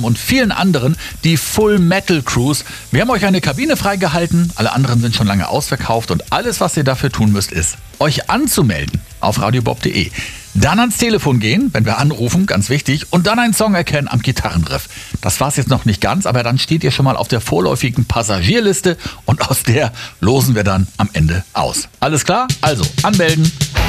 Tom und vielen anderen die Full Metal Cruise. Wir haben euch eine Kabine freigehalten, alle anderen sind schon lange ausverkauft und alles, was ihr dafür tun müsst, ist, euch anzumelden auf radiobob.de. Dann ans Telefon gehen, wenn wir anrufen, ganz wichtig, und dann einen Song erkennen am Gitarrenriff. Das war's jetzt noch nicht ganz, aber dann steht ihr schon mal auf der vorläufigen Passagierliste und aus der losen wir dann am Ende aus. Alles klar? Also anmelden.